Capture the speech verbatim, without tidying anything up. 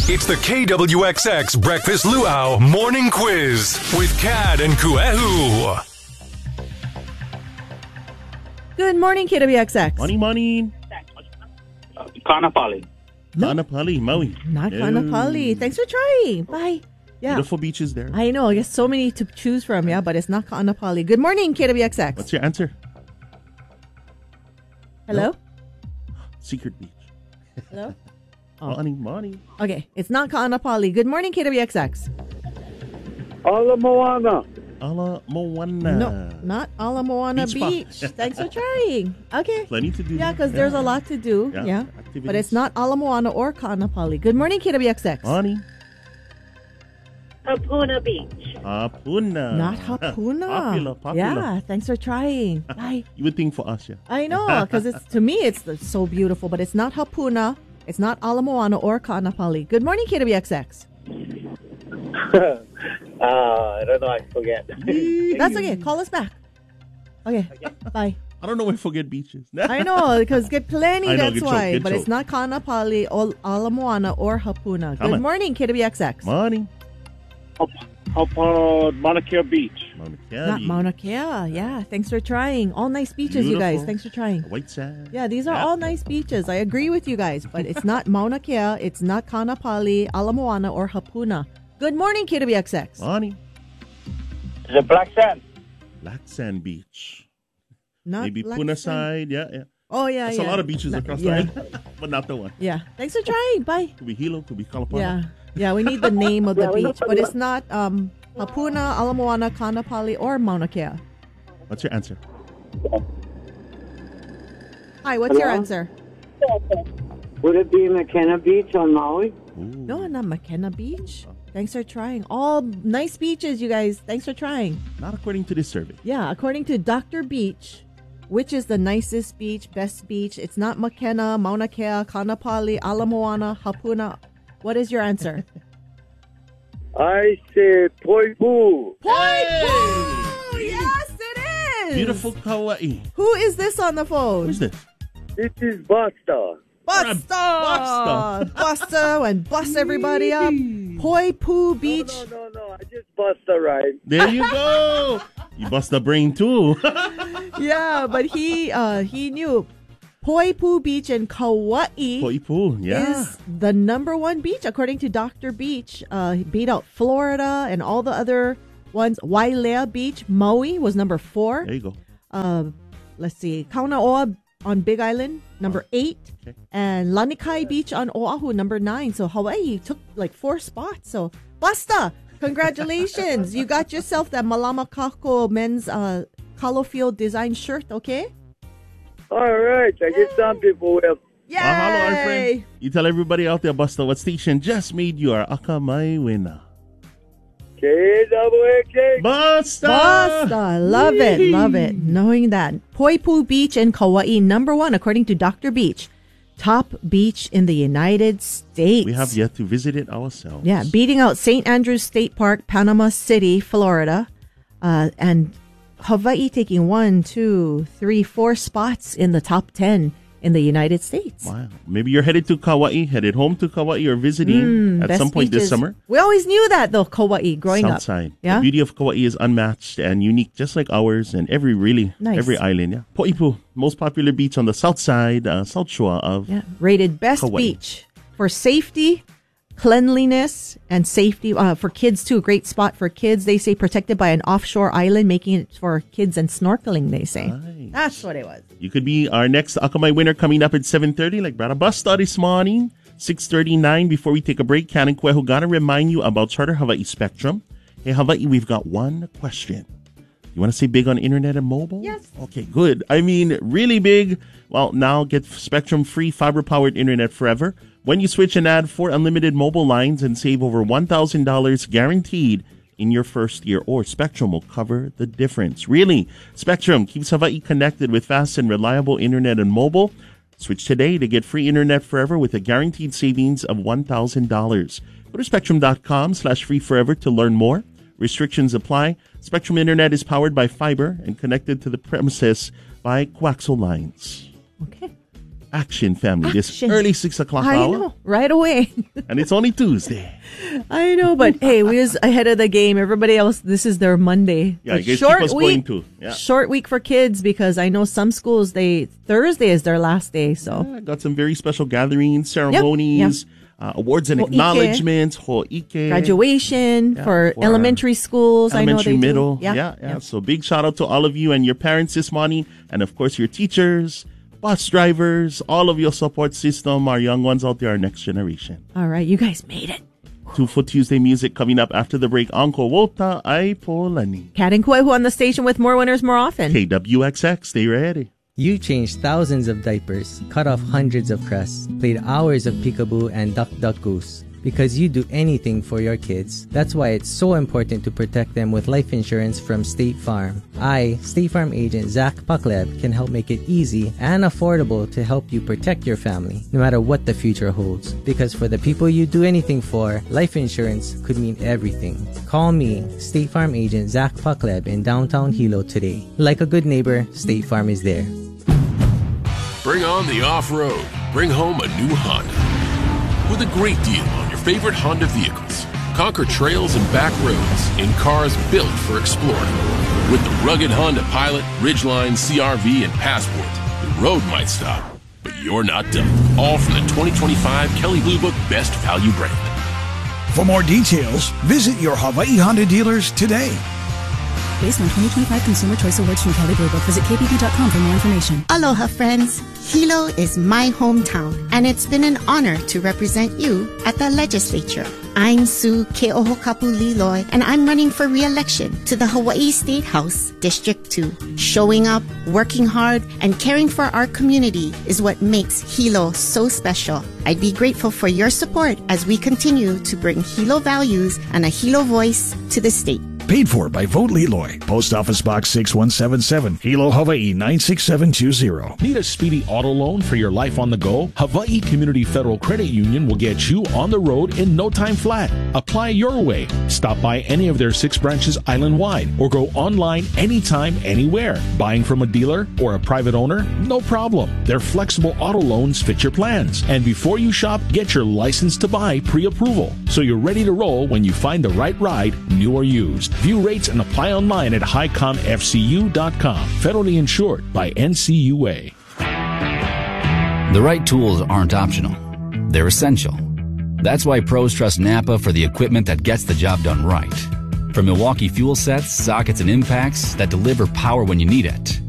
It's the K W X X Breakfast Luau Morning Quiz with Cad and Kuehu. Good morning, K W X X. Morning, morning. Kanapali. Kanapali, Maui. Not No. Kanapali. Thanks for trying. Bye. Yeah. Beautiful beaches there. I know. I guess so many to choose from, yeah, but it's not Kanapali. Good morning, K W X X. What's your answer? Hello? Secret beach. Hello? Oh. Morning, morning. Okay, it's not Kanapali. Good morning, K W X X. Ala Moana. Ala Moana. No, not Ala Moana Beach spa. Beach. Thanks for trying. Okay. Plenty to do. Yeah, because there's a lot to do. Yeah, Yeah. activities. But it's not Ala Moana or Kanapali. Good morning, K W X X. Morning. Hapuna Beach. Hapuna. Not Hapuna. Popular, popular. Yeah, thanks for trying. Bye. You would think for us, yeah. I know, because it's to me it's so beautiful, but it's not Hapuna, it's not Ala Moana or Kanapali. Good morning, K W X X. uh, I don't know. I forget. That's okay. Call us back. Okay. Bye. I don't know where forget beaches. I know, because get plenty, I know, that's good joke, why. good But it's joke. not Kanapali, or Ala Moana, or Hapuna. Come Good on. morning, K W X X. Morning. How about Mauna Kea Beach? Mauna Kea. Not Mauna Kea. Yeah, thanks for trying. All nice beaches, you guys. Beautiful. Thanks for trying. White sand. Yeah, these are Yeah. all nice beaches. I agree with you guys, but it's not Mauna Kea, it's not Kanapali, Ala Moana, or Hapuna. Good morning, K W X X. Morning. The Black Sand. Black Sand Beach. Not Maybe Black Puna Sand. side. Yeah, yeah. Oh, yeah, There's yeah. a lot of beaches Not- across yeah. the island, but not the one. Yeah. Thanks for trying. Bye. Could be Hilo, could be Kalapana. Yeah. Yeah, we need the name of the beach, but it's not um, Hapuna, Ala Moana, Kanapali, or Mauna Kea. What's your answer? Hi, what's your Hello? answer? Would it be McKenna Beach on Maui? Ooh. No, not McKenna Beach. Thanks for trying. All nice beaches, you guys. Thanks for trying. Not according to this survey. Yeah, according to Doctor Beach, which is the nicest beach, best beach? It's not McKenna, Mauna Kea, Kanapali, Ala Moana, Hapuna. What is your answer? I say Poipu. Poipu! Yes, it is! Beautiful Kauai. Who is this on the phone? Who's this? This is Basta. Buster! Buster. Buster and bust everybody up. Poipu Beach. No, no, no. I just Basta right. There you go. You bust the brain too. Yeah, but he uh he knew Poipu Beach in Kauai Poipu, yeah. is the number one beach according to Doctor Beach. Uh, he beat out Florida and all the other ones. Wailea Beach, Maui was number four. There you go. Uh, let's see, Kaunaoa on Big Island, number eight, Okay. and Lanikai Beach on Oahu, number nine. So Hawaii took like four spots. So Basta, congratulations! You got yourself that Malama Kako men's uh, Kalo Field design shirt. Okay. All right. I get some people with. Yay! Uh, hello, our friend. You tell everybody out there, Buster, what station just made your Akamai winner. K W X X. Buster! Basta. Love it. Love it. Knowing that. Poipu Beach in Kauai, number one, according to Doctor Beach. Top beach in the United States. We have yet to visit it ourselves. Yeah, beating out Saint Andrews State Park, Panama City, Florida. Uh, and Hawaii taking one, two, three, four spots in the top ten in the United States. Wow. Maybe you're headed to Kauai, headed home to Kauai, or visiting at Best some point beaches. this summer. We always knew that, though, Kauai, growing up. Southside. Yeah? The beauty of Kauai is unmatched and unique, just like ours and every really Nice. every island. Yeah, Poipu, most popular beach on the south side, uh, south shore of. Yeah, rated best Kauai. beach for safety, cleanliness, and safety uh, for kids too. Great spot for kids. They say protected by an offshore island, making it for kids and snorkeling. They say Nice. that's what it was. You could be our next Akamai winner coming up at seven thirty, like Brada Busta this morning. six thirty-nine before we take a break. Ken and Kuehu gotta remind you about Charter Hawaii Spectrum. Hey, Hawaii, we've got one question. You want to say big on internet and mobile? Yes. Okay, good. I mean, really big. Well, now get Spectrum free fiber-powered internet forever when you switch and add four unlimited mobile lines and save over one thousand dollars guaranteed in your first year, or Spectrum will cover the difference. Really, Spectrum keeps Hawaii connected with fast and reliable internet and mobile. Switch today to get free internet forever with a guaranteed savings of one thousand dollars. Go to spectrum.com slash free forever to learn more. Restrictions apply. Spectrum Internet is powered by fiber and connected to the premises by coaxial lines. Okay. action, family. This Action. early six o'clock I hour. know, right away. And it's only Tuesday. I know, but hey, we was ahead of the game. Everybody else, this is their Monday. Yeah, But I guess short keep us week, going too. Yeah. short week for kids because I know some schools they Thursday is their last day. So Yeah, got some very special gatherings, ceremonies, uh, awards and Ho'ike. acknowledgments, ho'ike. graduation Yeah, for, for elementary schools. Elementary, I know they middle. do. Yeah, yeah, yeah. So big shout out to all of you and your parents this morning. And of course, your teachers, bus drivers, all of your support system, our young ones out there, our next generation. All right, you guys made it. Two for Tuesday music coming up after the break. Uncle Wota Aipolani. Kat and Kuehu on the station with more winners more often. K W X X, stay ready. You changed thousands of diapers, cut off hundreds of crests, played hours of peekaboo and duck duck goose. Because you do anything for your kids. That's why it's so important to protect them with life insurance from State Farm. I, State Farm agent Zach Puckleb, can help make it easy and affordable to help you protect your family, no matter what the future holds. Because for the people you do anything for, life insurance could mean everything. Call me, State Farm agent Zach Puckleb in downtown Hilo today. Like a good neighbor, State Farm is there. Bring on the off-road. Bring home a new Honda. With a great deal on your favorite Honda vehicles. Conquer trails and back roads in cars built for exploring. With the rugged Honda Pilot, Ridgeline, C R V, and Passport, the road might stop, but you're not done. All from the twenty twenty-five Kelley Blue Book Best Value brand. For more details, visit your Hawaii Honda dealers today. Based on twenty twenty-five Consumer Choice Awards from Kelley Blue Book. Visit K B B dot com for more information. Aloha, friends. Hilo is my hometown, and it's been an honor to represent you at the legislature. I'm Sue Ke'ohokapu Liloy, and I'm running for re-election to the Hawaii State House, District two. Showing up, working hard, and caring for our community is what makes Hilo so special. I'd be grateful for your support as we continue to bring Hilo values and a Hilo voice to the state. Paid for by Vote Liloy. Post Office Box six one seven seven, Hilo, Hawaii nine six seven two zero. Need a speedy auto loan for your life on the go? Hawaii Community Federal Credit Union will get you on the road in no time flat. Apply your way. Stop by any of their six branches island-wide or go online anytime, anywhere. Buying from a dealer or a private owner? No problem. Their flexible auto loans fit your plans. And before you shop, get your license to buy pre-approval. So you're ready to roll when you find the right ride, new or used. View rates and apply online at high com f c u dot com. Federally insured by N C U A. The right tools aren't optional. They're essential. That's why pros trust Napa for the equipment that gets the job done right. From Milwaukee fuel sets, sockets, and impacts that deliver power when you need it,